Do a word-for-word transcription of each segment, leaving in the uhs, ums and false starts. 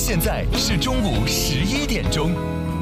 现在是中午十一点钟。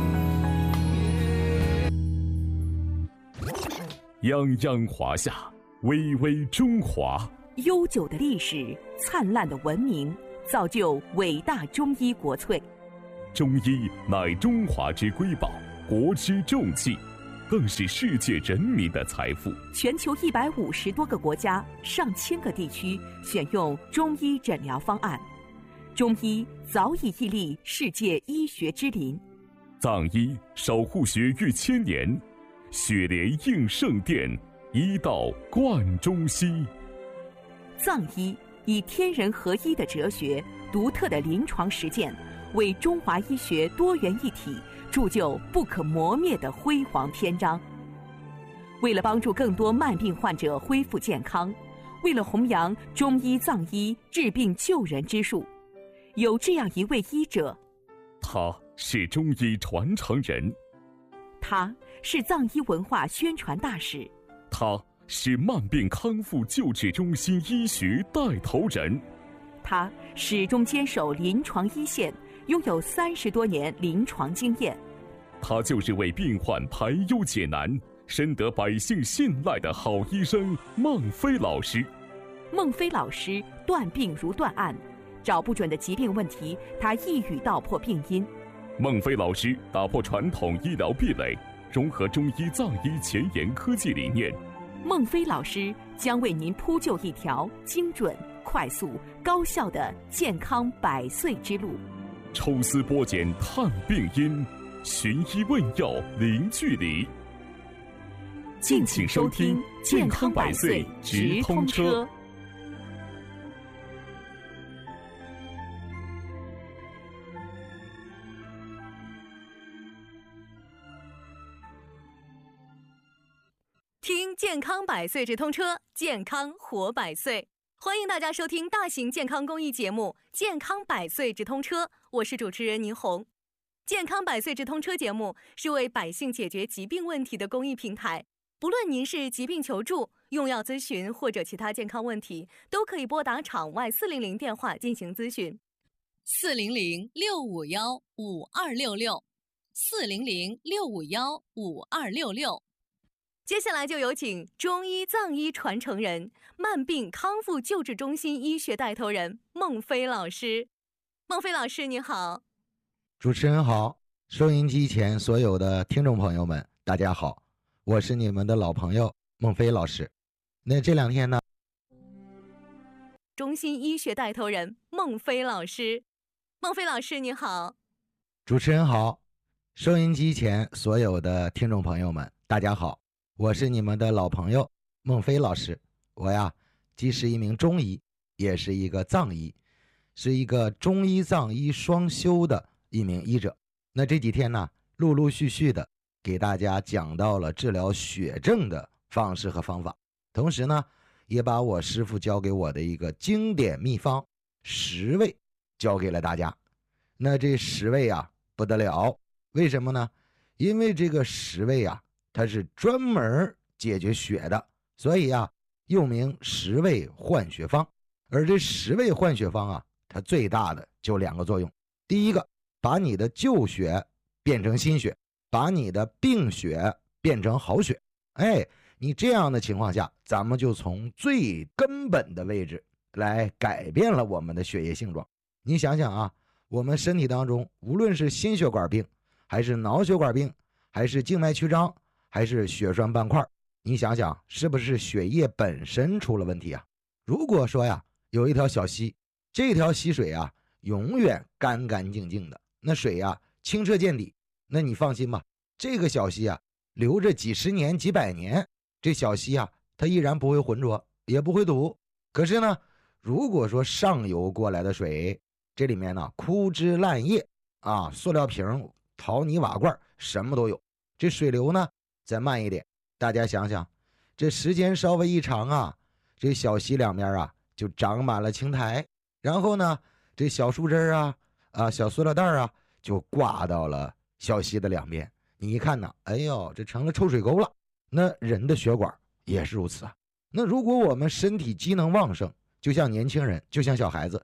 泱泱华夏，巍巍中华。 悠久的历史，灿烂的文明，造就伟大中医国粹。 中医乃中华之瑰宝，国之重器，更是世界人民的财富。 全球一百五十多个国家、上千个地区选用中医诊疗方案，中医早已屹立世界医学之林。 藏医守护学逾千年，血莲应圣殿，医道贯中西。 藏医以天人合一的哲学、独特的临床实践，为中华医学多元一体铸就不可磨灭的辉煌篇章。为了帮助更多慢病患者恢复健康，为了弘扬中医藏医治病救人之术，有这样一位医者， 他是中医传承人， 他是藏医文化宣传大使， 他是慢病康复救治中心医学带头人， 他始终坚守临床一线，拥有三十多年临床经验。 他就是为病患排忧解难、深得百姓信赖的好医生孟非老师。 孟非老师断病如断案，找不准的疾病问题，他一语道破病因。 孟非老师打破传统医疗壁垒，融合中医藏医前沿科技理念。 孟非老师将为您铺就一条精准、快速、高效的健康百岁之路。 抽丝剥茧探病因，寻医问药零距离。敬请收听健康百岁直通车。 听健康百岁直通车，健康活百岁。欢迎大家收听大型健康公益节目《健康百岁直通车》，我是主持人倪红。健康百岁直通车节目是为百姓解决疾病问题的公益平台，不论您是疾病求助、用药咨询或者其他健康问题，都可以拨打场外四零零电话进行咨询。四零零六五幺五二六六，四零零六五幺五二六六。接下来就有请中医藏医传承人、慢病康复救治中心医学带头人孟非老师。孟非老师你好。 主持人好，收音机前所有的听众朋友们大家好，我是你们的老朋友孟非老师。那这两天呢， 中心医学带头人孟非老师。孟非老师你好。 主持人好，收音机前所有的听众朋友们大家好，我是你们的老朋友孟非老师。我呀既是一名中医，也是一个藏医，是一个中医藏医双修的一名医者。那这几天呢，陆陆续续的给大家讲到了治疗血症的方式和方法，同时呢也把我师父教给我的一个经典秘方十味教给了大家。那这十味啊不得了，为什么呢？因为这个十味啊它是专门解决血的，所以啊又名十味换血方。而这十味换血方啊，它最大的就两个作用。第一个，把你的旧血变成新血，把你的病血变成好血。哎，你这样的情况下，咱们就从最根本的位置来改变了我们的血液性状。你想想啊，我们身体当中无论是心血管病，还是脑血管病，还是静脉曲张，还是血栓斑块，你想想是不是血液本身出了问题啊？如果说呀有一条小溪，这条溪水啊永远干干净净的，那水呀清澈见底，那你放心吧，这个小溪啊流着几十年几百年，这小溪啊它依然不会浑浊，也不会堵。可是呢，如果说上游过来的水，这里面呢枯枝烂叶啊，塑料瓶、陶泥瓦罐什么都有，这水流呢再慢一点，大家想想，这时间稍微一长啊，这小溪两边啊就长满了青苔，然后呢这小树枝啊啊小塑料袋啊就挂到了小溪的两边。你一看呢，哎呦，这成了臭水沟了。那人的血管也是如此啊。那如果我们身体机能旺盛，就像年轻人，就像小孩子，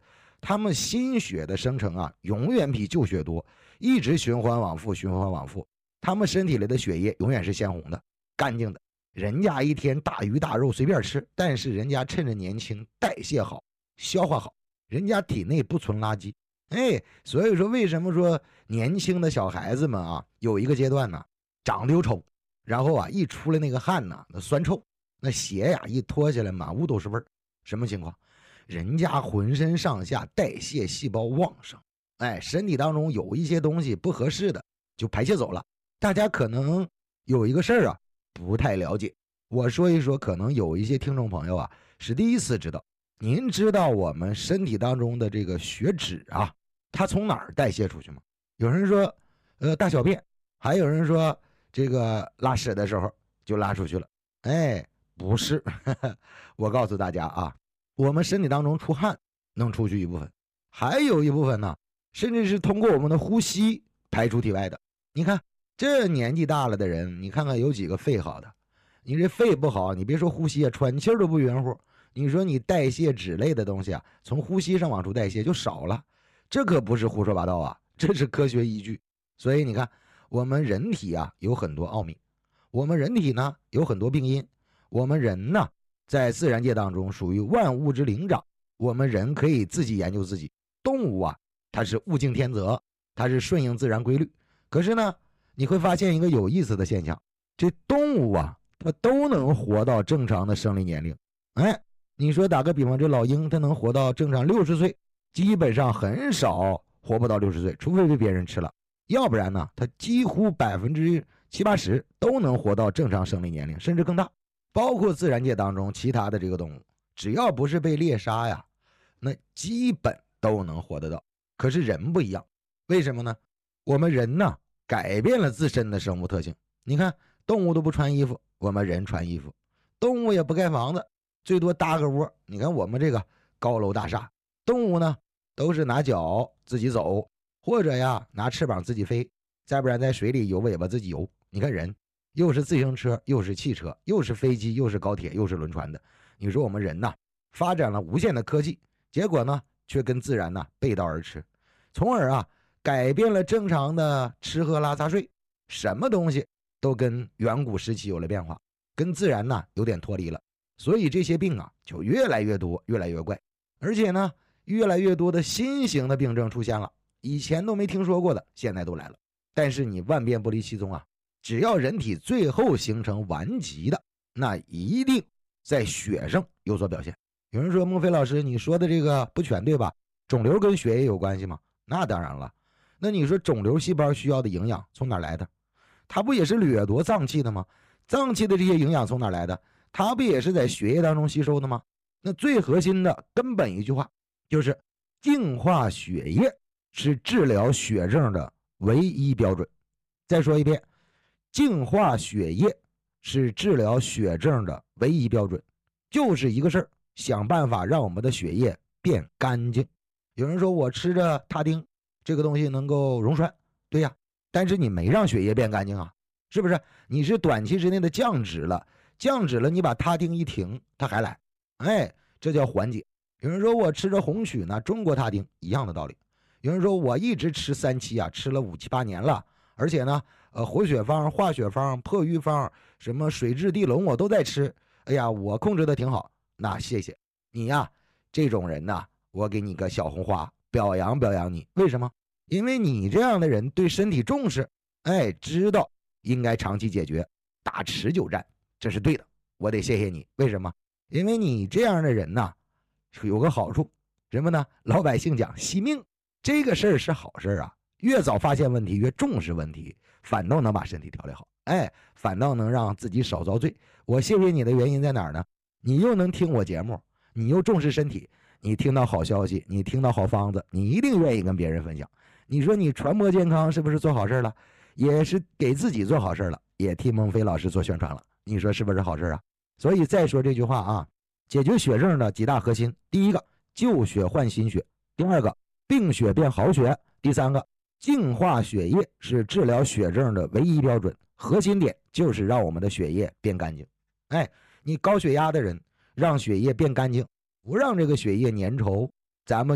他们新血的生成啊，永远比旧血多，一直循环往复，循环往复。他们身体里的血液永远是鲜红的、干净的。人家一天大鱼大肉随便吃，但是人家趁着年轻，代谢好，消化好，人家体内不存垃圾。哎，所以说为什么说年轻的小孩子们啊，有一个阶段呢，长得又丑，然后啊一出来那个汗呢，那酸臭，那鞋呀一脱下来满屋都是味儿。什么情况？人家浑身上下代谢细胞旺盛，哎，身体当中有一些东西不合适的就排泄走了。大家可能有一个事儿啊不太了解，我说一说，可能有一些听众朋友啊是第一次知道。您知道我们身体当中的这个血脂啊，它从哪儿代谢出去吗？有人说呃大小便，还有人说这个拉屎的时候就拉出去了。哎，不是呵呵，我告诉大家啊，我们身体当中出汗能出去一部分，还有一部分呢甚至是通过我们的呼吸排出体外的。你看这年纪大了的人，你看看有几个肺好的？你这肺不好，你别说呼吸啊，喘气儿都不匀乎。你说你代谢脂类的东西啊，从呼吸上往出代谢就少了，这可不是胡说八道啊，这是科学依据。所以你看，我们人体啊有很多奥秘，我们人体呢有很多病因，我们人呢在自然界当中属于万物之灵长，我们人可以自己研究自己。动物啊，它是物竞天择，它是顺应自然规律。可是呢，你会发现一个有意思的现象，这动物啊，它都能活到正常的生理年龄。哎，你说打个比方，这老鹰它能活到正常六十岁，基本上很少活不到六十岁，除非被别人吃了，要不然呢，它几乎百分之七八十都能活到正常生理年龄，甚至更大。包括自然界当中其他的这个动物，只要不是被猎杀呀，那基本都能活得到。可是人不一样，为什么呢？我们人呢改变了自身的生物特性。你看动物都不穿衣服，我们人穿衣服；动物也不盖房子，最多搭个窝。你看我们这个高楼大厦，动物呢都是拿脚自己走，或者呀拿翅膀自己飞，再不然在水里有尾巴自己游。你看人又是自行车，又是汽车，又是飞机，又是高铁，又是轮船的。你说我们人呐发展了无限的科技，结果呢却跟自然呐背道而驰，从而啊改变了正常的吃喝拉撒睡，什么东西都跟远古时期有了变化，跟自然呢有点脱离了。所以这些病啊就越来越多，越来越怪，而且呢越来越多的新型的病症出现了，以前都没听说过的现在都来了。但是你万变不离其宗啊，只要人体最后形成顽疾的，那一定在血上有所表现。有人说孟非老师你说的这个不全对吧？肿瘤跟血液有关系吗？那当然了。那你说肿瘤细胞需要的营养从哪来的？它不也是掠夺脏器的吗？脏器的这些营养从哪来的？它不也是在血液当中吸收的吗？那最核心的根本一句话就是净化血液是治疗血症的唯一标准。再说一遍，净化血液是治疗血症的唯一标准，就是一个事儿，想办法让我们的血液变干净。有人说我吃着他汀这个东西能够溶栓，对呀，但是你没让血液变干净啊，是不是？你是短期之内的降脂了，降脂了，你把他汀一停，它还来，哎，这叫缓解。有人说我吃着红曲呢，中国他汀，一样的道理。有人说我一直吃三七啊，吃了五七八年了，而且呢，呃，活血方、化血方、破瘀方，什么水蛭地龙我都在吃，哎呀，我控制的挺好。那谢谢你呀，这种人呐，我给你个小红花，表扬表扬你。为什么？因为你这样的人对身体重视，哎，知道应该长期解决，打持久战，这是对的，我得谢谢你。为什么？因为你这样的人呐，有个好处，什么呢？老百姓讲惜命，这个事儿是好事啊，越早发现问题，越重视问题，反倒能把身体调理好，哎，反倒能让自己少遭罪。我谢谢你的原因在哪儿呢？你又能听我节目，你又重视身体，你听到好消息，你听到好方子，你一定愿意跟别人分享。你说你传播健康是不是做好事了？也是给自己做好事了，也替孟非老师做宣传了。你说是不是好事啊？所以再说这句话啊，解决血症的几大核心：第一个，旧血换新血；第二个，病血变好血；第三个，净化血液是治疗血症的唯一标准。核心点就是让我们的血液变干净。哎，你高血压的人，让血液变干净，不让这个血液粘稠，咱们就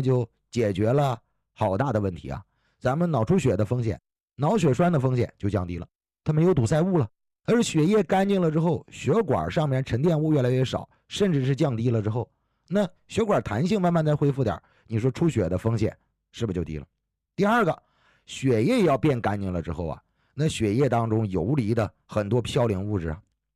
解决了好大的问题啊！咱们脑出血的风险、脑血栓的风险就降低了，它没有堵塞物了。而血液干净了之后，血管上面沉淀物越来越少，甚至是降低了之后，那血管弹性慢慢再恢复点，你说出血的风险是不是就低了？第二个，血液要变干净了之后啊，那血液当中游离的很多嘌呤物质啊，